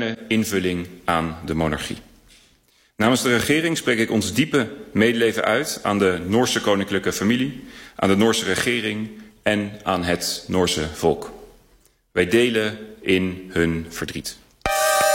moderne invulling aan de monarchie. Namens de regering spreek ik ons diepe medeleven uit aan de Noorse koninklijke familie, aan de Noorse regering en aan het Noorse volk. Wij delen in hun verdriet.